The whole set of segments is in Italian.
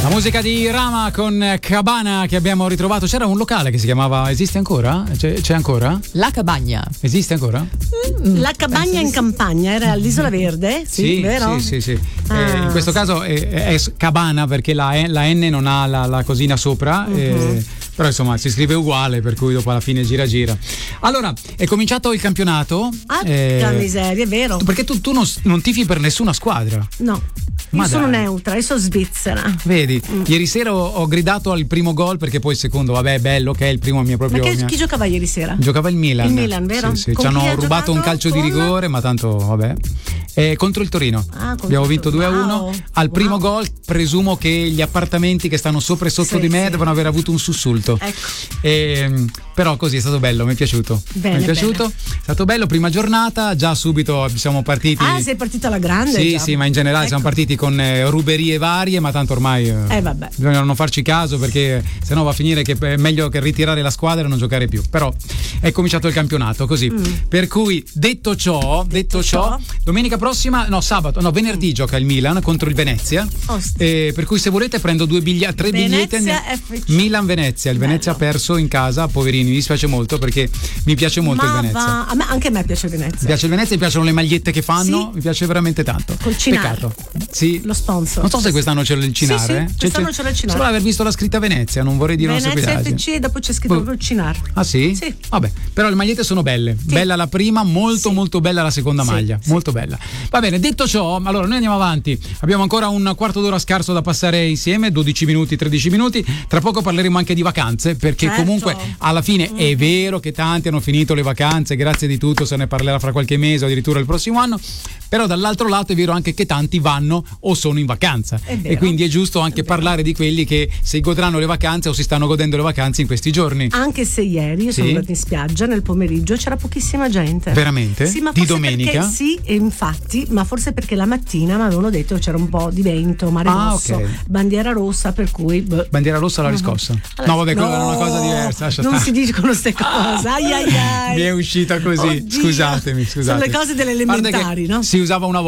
La musica di Rama con Cabana che abbiamo ritrovato. C'era un locale che si chiamava, esiste ancora? C'è ancora? La Cabagna. Esiste ancora? La Cabagna in campagna, era all'Isola Verde? Sì, vero? Sì. In questo caso è Cabana perché la N non ha la cosina sopra. Però insomma si scrive uguale, per cui dopo alla fine gira. Allora, è cominciato il campionato. La miseria, è vero. Perché tu non tifi per nessuna squadra. No. Io sono neutra, io sono svizzera. Vedi, ieri sera ho gridato al primo gol perché poi il secondo, vabbè, bello, ok, il primo mio proprio. Ma chi giocava ieri sera? Giocava il Milan. Il Milan, vero? Sì. Ci hanno rubato un calcio di rigore, ma tanto vabbè. Contro il Torino. Abbiamo vinto 2-1. Al primo gol presumo che gli appartamenti che stanno sopra e sotto di me devono aver avuto un sussulto. Ecco. Però così è stato bello, mi è piaciuto. Bene, è stato bello, prima giornata, già subito siamo partiti. Sei partita alla grande? Sì, ma in generale siamo partiti con ruberie varie, ma tanto ormai vabbè. bisogna non farci caso perché sennò va a finire che è meglio che ritirare la squadra e non giocare più. Però è cominciato il campionato così. Per cui detto ciò, domenica prossima, venerdì gioca il Milan contro il Venezia. Per cui se volete prendo tre biglietti. Milan-Venezia. Il Venezia ha perso in casa, poverini, mi dispiace molto perché mi piace molto il Venezia. Anche a me piace il Venezia. Mi piace il Venezia, mi piacciono le magliette che fanno, sì. Mi piace veramente tanto. Col Cinar. Peccato. Sì. Lo sponsor. Non so se quest'anno c'è il Cinar. Sì, quest'anno c'è il Cinar. Solo aver visto la scritta Venezia, non vorrei dire Venezia una stupidaggine. FC e dopo c'è scritto proprio il Cinar. Ah sì? Sì. Vabbè, però le magliette sono belle. Sì. Bella la prima, molto bella la seconda maglia. Sì. Molto bella. Va bene, detto ciò, allora noi andiamo avanti. Abbiamo ancora un quarto d'ora scarso da passare insieme, 12 minuti, 13 minuti. Tra poco parleremo anche di vacanze, perché comunque alla fine è vero che tanti hanno finito le vacanze, grazie di tutto, se ne parlerà fra qualche mese o addirittura il prossimo anno. Però dall'altro lato è vero anche che tanti vanno o sono in vacanza e quindi è giusto anche parlare di quelli che si godranno le vacanze o si stanno godendo le vacanze in questi giorni. Anche se ieri io sono andata in spiaggia nel pomeriggio, c'era pochissima gente. Veramente? Sì, ma di domenica? Perché, sì, e infatti, ma forse perché la mattina mi avevano detto che c'era un po' di vento, mare rosso, bandiera rossa, per cui bandiera rossa l'ha riscossa. No, vabbè, quella era una cosa diversa. Non si dicono queste cose. Ai. Mi è uscita così. Oddio. Scusatemi. Sono le cose delle elementari, no? Si usava una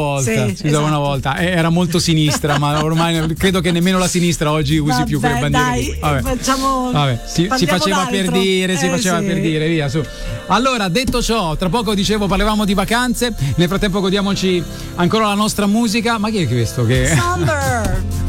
volta. Era molto sinistra, ma ormai credo che nemmeno la sinistra oggi usi più quelle bandiere. Si faceva per dire, via su. Allora, detto ciò, tra poco parlavamo di vacanze, nel frattempo godiamoci ancora la nostra musica. Ma chi è questo che Somber.